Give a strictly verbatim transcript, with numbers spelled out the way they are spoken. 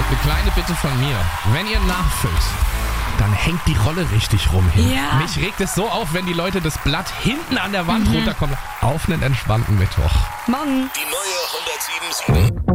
Und eine kleine Bitte von mir. Wenn ihr nachfüllt, dann hängt die Rolle richtig rum hin. Ja. Mich regt es so auf, wenn die Leute das Blatt hinten an der Wand mhm. runterkommen. Auf einen entspannten Mittwoch. Morgen. Die neue hundertsieben Punkt sieben